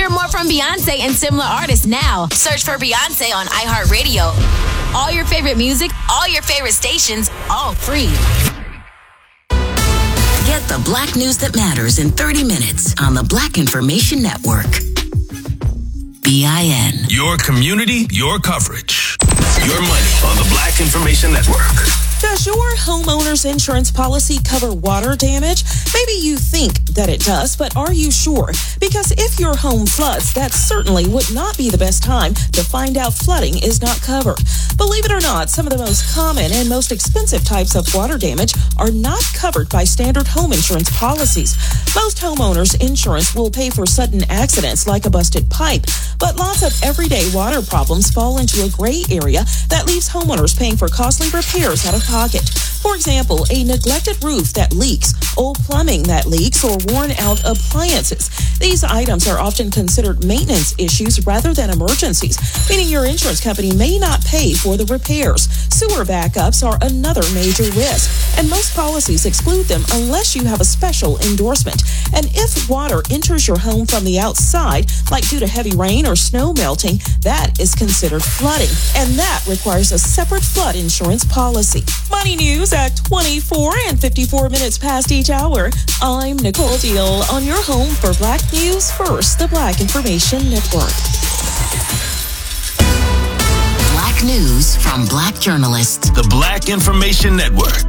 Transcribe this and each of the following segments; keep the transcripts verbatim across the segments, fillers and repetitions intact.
Hear more from Beyonce and similar artists now. Search for Beyonce on iHeartRadio. All your favorite music, all your favorite stations, all free. Get the Black news that matters in thirty minutes on the Black Information Network. B I N. Your community, your coverage. Your money on the Black Information Network. Does your homeowner's insurance policy cover water damage? Maybe you think that it does, but are you sure? Because if your home floods, that certainly would not be the best time to find out flooding is not covered. Believe it or not, some of the most common and most expensive types of water damage are not covered by standard home insurance policies. Most homeowners' insurance will pay for sudden accidents like a busted pipe, but lots of everyday water problems fall into a gray area that leaves homeowners paying for costly repairs out of pocket. For example, a neglected roof that leaks, old plumbing that leaks, or worn out appliances. These items are often considered maintenance issues rather than emergencies, meaning your insurance company may not pay for the repairs. Sewer backups are another major risk, and most policies exclude them unless you have a special endorsement. And if water enters your home from the outside, like due to heavy rain or snow melting, that is considered flooding, and that requires a separate flood insurance policy. Money news at twenty-four and fifty-four minutes past each hour. I'm Nicole Deal on your home for Black News First, the Black Information Network. Black news from Black journalists. The Black Information Network.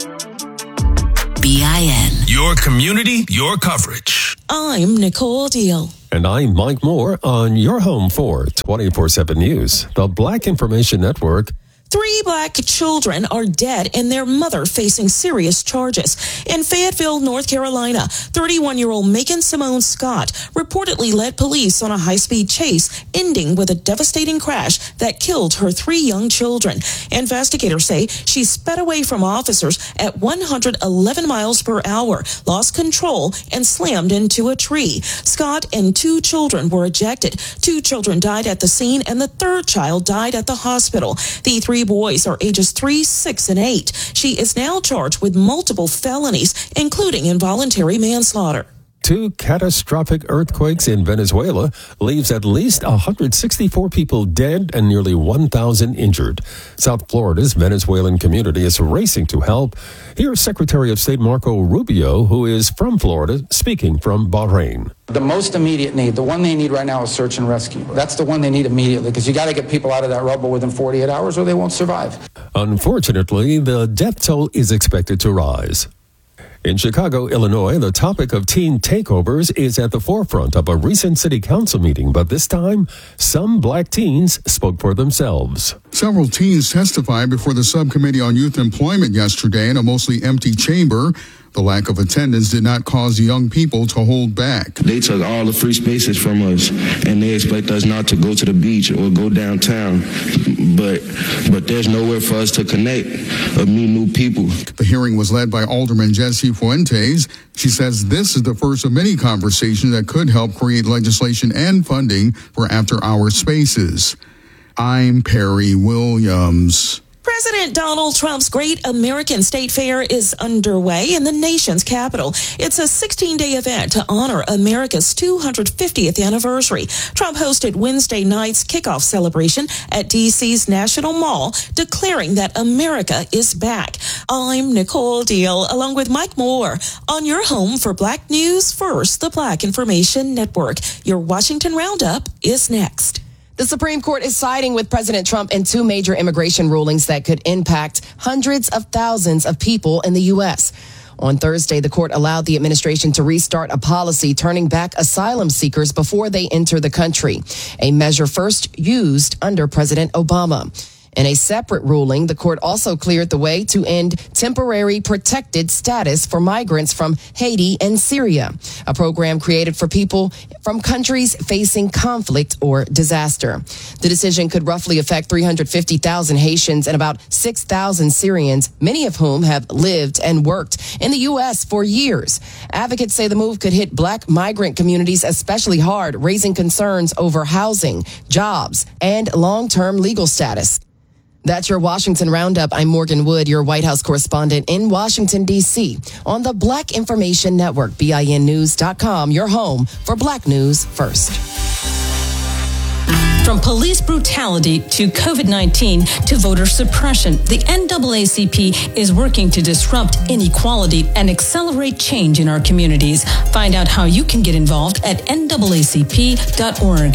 B I N. Your community, your coverage. I'm Nicole Deal. And I'm Mike Moore on your home for twenty-four seven News, the Black Information Network. Three black children are dead and their mother facing serious charges. In Fayetteville, North Carolina, thirty-one-year-old Macon Simone Scott reportedly led police on a high-speed chase, ending with a devastating crash that killed her three young children. Investigators say she sped away from officers at one hundred eleven miles per hour, lost control, and slammed into a tree. Scott and two children were ejected. Two children died at the scene, and the third child died at the hospital. The three boys are ages three, six, and eight. She is now charged with multiple felonies, including involuntary manslaughter. Two catastrophic earthquakes in Venezuela leaves at least one hundred sixty-four people dead and nearly one thousand injured. South Florida's Venezuelan community is racing to help. Here's Secretary of State Marco Rubio, who is from Florida, speaking from Bahrain. The most immediate need, the one they need right now is search and rescue. That's the one they need immediately, because you got to get people out of that rubble within forty-eight hours or they won't survive. Unfortunately, the death toll is expected to rise. In Chicago, Illinois, the topic of teen takeovers is at the forefront of a recent city council meeting, but this time, some black teens spoke for themselves. Several teens testified before the Subcommittee on Youth Employment yesterday in a mostly empty chamber. The lack of attendance did not cause young people to hold back. They took all the free spaces from us, and they expect us not to go to the beach or go downtown. But but there's nowhere for us to connect or meet new people. The hearing was led by Alderman Jessie Fuentes. She says this is the first of many conversations that could help create legislation and funding for after-hour spaces. I'm Perry Williams. President Donald Trump's Great American State Fair is underway in the nation's capital. It's a sixteen-day event to honor America's two hundred fiftieth anniversary. Trump hosted Wednesday night's kickoff celebration at D C's National Mall, declaring that America is back. I'm Nicole Deal, along with Mike Moore, on your home for Black News First, the Black Information Network. Your Washington Roundup is next. The Supreme Court is siding with President Trump in two major immigration rulings that could impact hundreds of thousands of people in the U S. On Thursday, the court allowed the administration to restart a policy turning back asylum seekers before they enter the country, a measure first used under President Obama. In a separate ruling, the court also cleared the way to end temporary protected status for migrants from Haiti and Syria, a program created for people from countries facing conflict or disaster. The decision could roughly affect three hundred fifty thousand Haitians and about six thousand Syrians, many of whom have lived and worked in the U S for years. Advocates say the move could hit black migrant communities especially hard, raising concerns over housing, jobs, and long-term legal status. That's your Washington Roundup. I'm Morgan Wood, your White House correspondent in Washington, D C on the Black Information Network, B I N news dot com, your home for Black News First. From police brutality to COVID nineteen to voter suppression, the N double A C P is working to disrupt inequality and accelerate change in our communities. Find out how you can get involved at N double A C P dot org.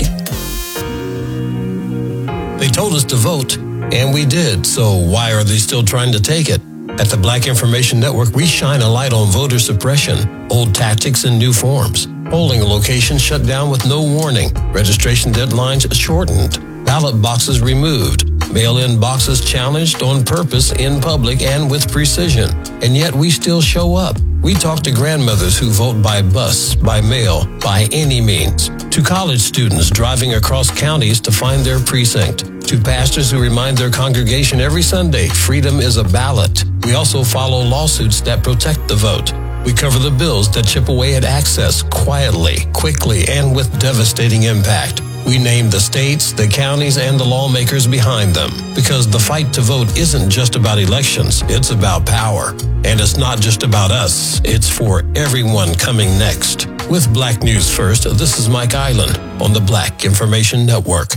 They told us to vote, and we did, so why are they still trying to take it? At the Black Information Network, we shine a light on voter suppression, old tactics in new forms. Polling locations shut down with no warning, registration deadlines shortened, ballot boxes removed, mail-in boxes challenged on purpose in public and with precision. And yet we still show up. We talk to grandmothers who vote by bus, by mail, by any means, to college students driving across counties to find their precinct, to pastors who remind their congregation every Sunday, freedom is a ballot. We also follow lawsuits that protect the vote. We cover the bills that chip away at access quietly, quickly, and with devastating impact. We name the states, the counties, and the lawmakers behind them. Because the fight to vote isn't just about elections, it's about power. And it's not just about us, it's for everyone coming next. With Black News First, this is Mike Island on the Black Information Network.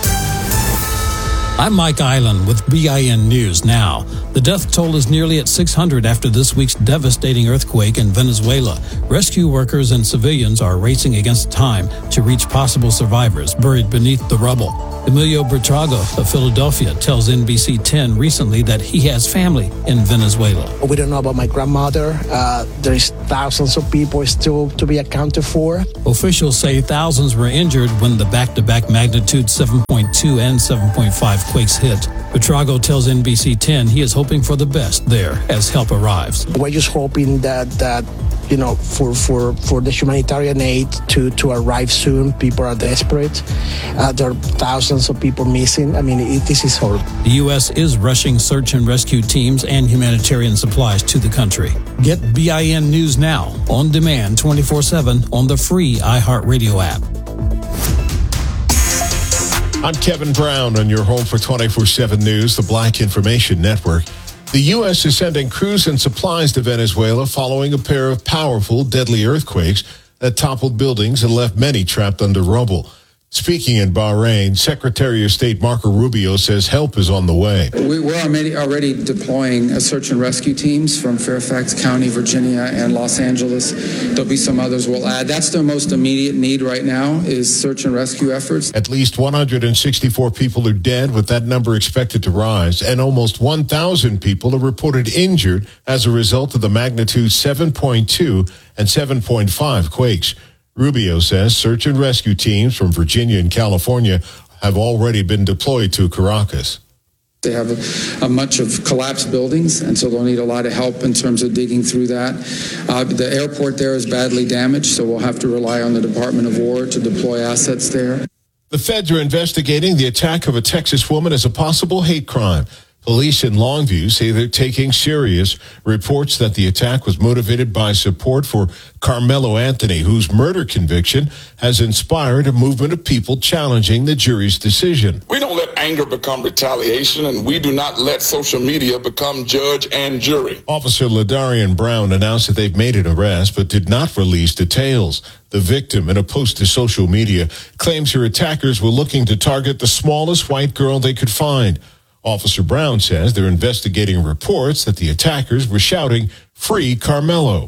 I'm Mike Island with B I N News Now. The death toll is nearly at six hundred after this week's devastating earthquake in Venezuela. Rescue workers and civilians are racing against time to reach possible survivors buried beneath the rubble. Emilio Bertrago of Philadelphia tells N B C ten recently that he has family in Venezuela. We don't know about my grandmother. Uh, there's thousands of people still to be accounted for. Officials say thousands were injured when the back-to-back magnitude seven point two and seven point five quakes hit. Bertrago tells N B C ten he is hoping for the best there as help arrives. We're just hoping that, that you know, for, for, for the humanitarian aid to, to arrive soon. People are desperate. Uh, there are thousands of people missing. I mean, it, this is horrible. The U S is rushing search and rescue teams and humanitarian supplies to the country. Get B I N News Now on demand twenty-four seven on the free iHeartRadio app. I'm Kevin Brown on your home for twenty-four seven News, the Black Information Network. The U S is sending crews and supplies to Venezuela following a pair of powerful, deadly earthquakes that toppled buildings and left many trapped under rubble. Speaking in Bahrain, Secretary of State Marco Rubio says help is on the way. We, we're already, already deploying uh, search and rescue teams from Fairfax County, Virginia, and Los Angeles. There'll be some others we'll add. That's the most immediate need right now is search and rescue efforts. At least one hundred sixty-four people are dead, with that number expected to rise, and almost one thousand people are reported injured as a result of the magnitude seven point two and seven point five quakes. Rubio says search and rescue teams from Virginia and California have already been deployed to Caracas. They have a, a bunch of collapsed buildings, and so they'll need a lot of help in terms of digging through that. Uh, the airport there is badly damaged, so we'll have to rely on the Department of War to deploy assets there. The feds are investigating the attack of a Texas woman as a possible hate crime. Police in Longview say they're taking serious reports that the attack was motivated by support for Carmelo Anthony, whose murder conviction has inspired a movement of people challenging the jury's decision. We don't let anger become retaliation, and we do not let social media become judge and jury. Officer Ladarian Brown announced that they've made an arrest, but did not release details. The victim, in a post to social media, claims her attackers were looking to target the smallest white girl they could find. Officer Brown says they're investigating reports that the attackers were shouting, "Free Carmelo."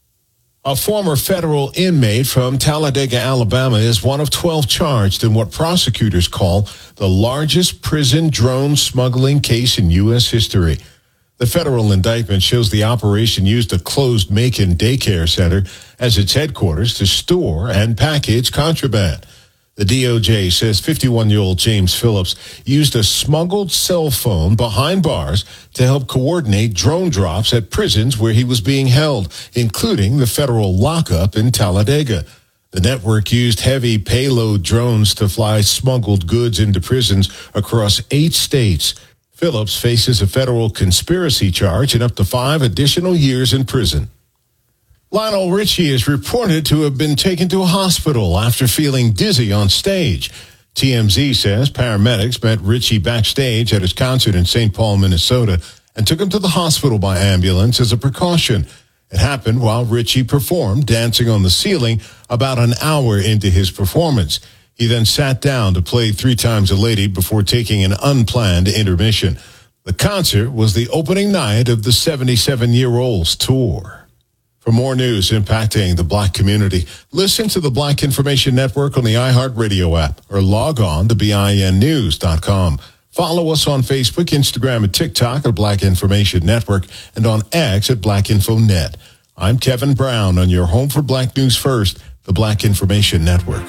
A former federal inmate from Talladega, Alabama, is one of twelve charged in what prosecutors call the largest prison drone smuggling case in U S history. The federal indictment shows the operation used a closed Macon daycare center as its headquarters to store and package contraband. The D O J says fifty-one-year-old James Phillips used a smuggled cell phone behind bars to help coordinate drone drops at prisons where he was being held, including the federal lockup in Talladega. The network used heavy payload drones to fly smuggled goods into prisons across eight states. Phillips faces a federal conspiracy charge and up to five additional years in prison. Lionel Richie is reported to have been taken to a hospital after feeling dizzy on stage. T M Z says paramedics met Richie backstage at his concert in Saint Paul, Minnesota, and took him to the hospital by ambulance as a precaution. It happened while Richie performed Dancing on the Ceiling about an hour into his performance. He then sat down to play Three Times a Lady before taking an unplanned intermission. The concert was the opening night of the seventy-seven-year-olds tour. For more news impacting the Black community, listen to the Black Information Network on the iHeartRadio app or log on to B I N news dot com. Follow us on Facebook, Instagram, and TikTok at Black Information Network and on X at Black Info Net. I'm Kevin Brown on your home for Black News First, the Black Information Network.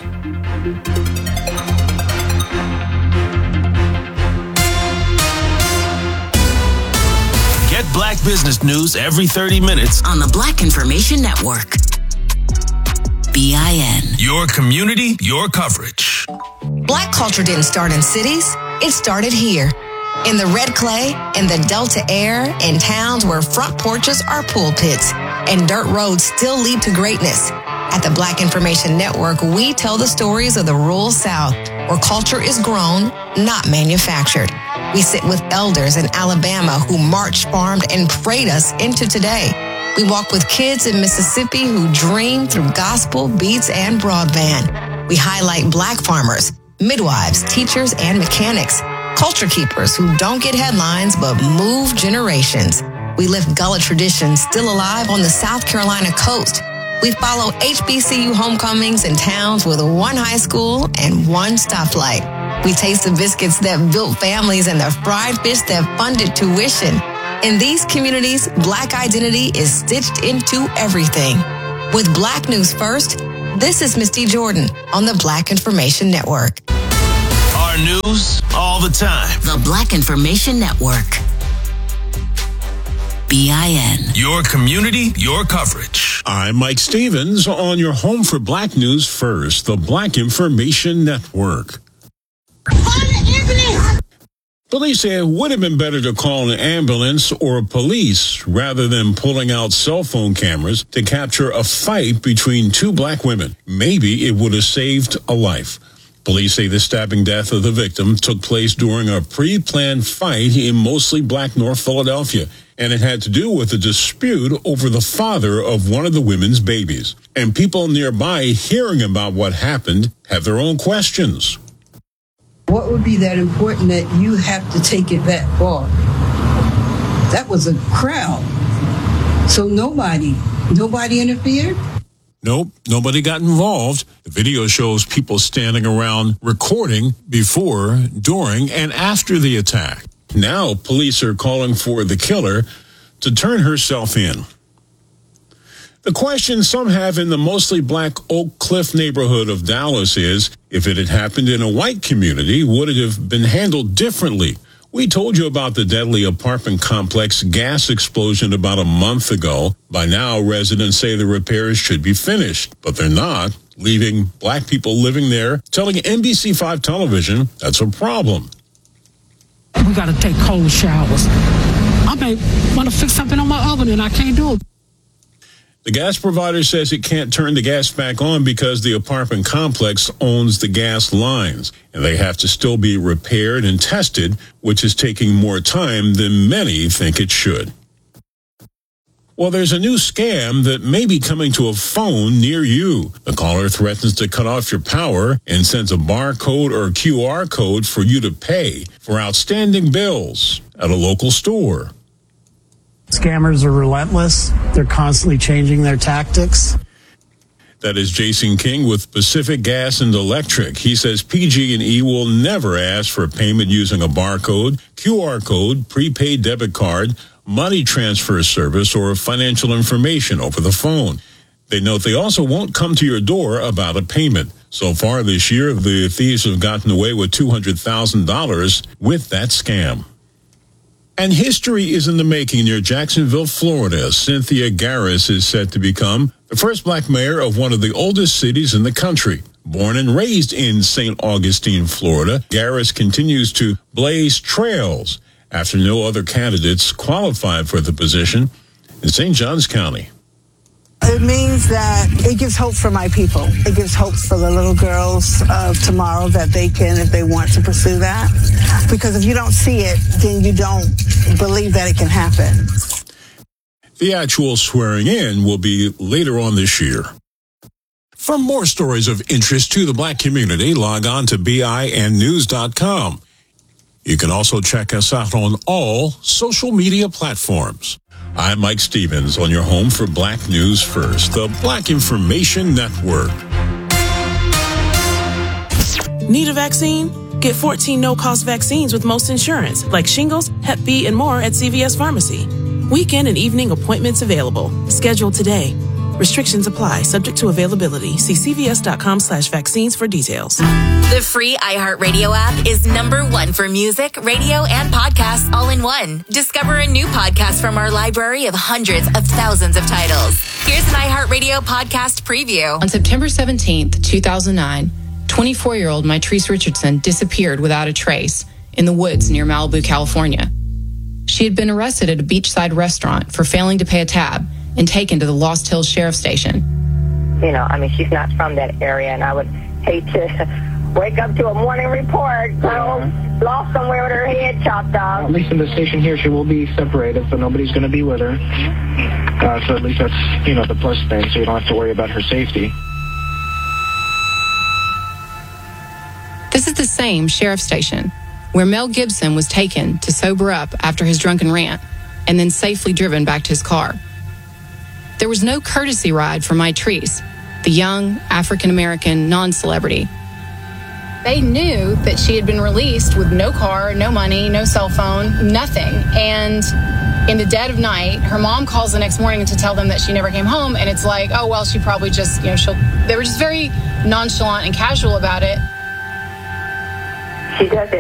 Get Black business news every thirty minutes on the Black Information Network. B I N. Your community, your coverage. Black culture didn't start in cities. It started here. In the red clay, in the Delta air, in towns where front porches are pulpits and dirt roads still lead to greatness. At the Black Information Network, we tell the stories of the rural South, where culture is grown, not manufactured. We sit with elders in Alabama who marched, farmed, and prayed us into today. We walk with kids in Mississippi who dream through gospel, beats, and broadband. We highlight Black farmers, midwives, teachers, and mechanics, culture keepers who don't get headlines but move generations. We lift Gullah traditions still alive on the South Carolina coast. We follow H B C U homecomings in towns with one high school and one stoplight. We taste the biscuits that built families and the fried fish that funded tuition. In these communities, Black identity is stitched into everything. With Black News First, this is Misty Jordan on the Black Information Network. Our news all the time. The Black Information Network. B I N. Your community, your coverage. I'm Mike Stevens on your home for Black News First, the Black Information Network. Police say it would have been better to call an ambulance or police rather than pulling out cell phone cameras to capture a fight between two Black women. Maybe it would have saved a life. Police say the stabbing death of the victim took place during a pre-planned fight in mostly Black North Philadelphia, and it had to do with a dispute over the father of one of the women's babies. And people nearby hearing about what happened have their own questions. What would be that important that you have to take it that far? That was a crowd. So nobody, nobody interfered? Nope, nobody got involved. The video shows people standing around recording before, during, and after the attack. Now, police are calling for the killer to turn herself in. The question some have in the mostly Black Oak Cliff neighborhood of Dallas is, if it had happened in a white community, would it have been handled differently? We told you about the deadly apartment complex gas explosion about a month ago. By now, residents say the repairs should be finished, but they're not, leaving Black people living there, telling N B C five television that's a problem. We got to take cold showers. I may want to fix something on my oven and I can't do it. The gas provider says it can't turn the gas back on because the apartment complex owns the gas lines, and they have to still be repaired and tested, which is taking more time than many think it should. Well, there's a new scam that may be coming to a phone near you. The caller threatens to cut off your power and sends a barcode or Q R code for you to pay for outstanding bills at a local store. Scammers are relentless. They're constantly changing their tactics. That is Jason King with Pacific Gas and Electric. He says P G and E will never ask for payment using a barcode, Q R code, prepaid debit card, money transfer service, or financial information over the phone. They note they also won't come to your door about a payment. So far this year, the thieves have gotten away with two hundred thousand dollars with that scam. And history is in the making near Jacksonville, Florida. Cynthia Garris is set to become the first Black mayor of one of the oldest cities in the country. Born and raised in Saint Augustine, Florida, Garris continues to blaze trails after no other candidates qualified for the position in Saint Johns County. It means that it gives hope for my people. It gives hope for the little girls of tomorrow that they can, if they want to pursue that. Because if you don't see it, then you don't believe that it can happen. The actual swearing in will be later on this year. For more stories of interest to the Black community, log on to B I N news dot com. You can also check us out on all social media platforms. I'm Mike Stevens on your home for Black News First, the Black Information Network. Need a vaccine? Get fourteen no-cost vaccines with most insurance, like shingles, Hep B, and more at C V S Pharmacy. Weekend and evening appointments available. Schedule today. Restrictions apply, subject to availability. See cvs.com slash vaccines for details. The free iHeartRadio app is number one for music, radio, and podcasts all in one. Discover a new podcast from our library of hundreds of thousands of titles. Here's an iHeartRadio podcast preview. On September seventeenth, two thousand nine, twenty-four-year-old Mitrice Richardson disappeared without a trace in the woods near Malibu, California. She had been arrested at a beachside restaurant for failing to pay a tab and taken to the Lost Hills Sheriff Station. You know, I mean, she's not from that area, and I would hate to wake up to a morning report, girl lost somewhere with her head chopped off. At least in the station here, she will be separated, so nobody's going to be with her. Uh, so at least that's, you know, the plus thing, so you don't have to worry about her safety. This is the same sheriff station where Mel Gibson was taken to sober up after his drunken rant and then safely driven back to his car. There was no courtesy ride for Mitrice, the young African-American non-celebrity. They knew that she had been released with no car, no money, no cell phone, nothing. And in the dead of night, her mom calls the next morning to tell them that she never came home. And it's like, oh, well, she probably just, you know, she'll, they were just very nonchalant and casual about it. She doesn't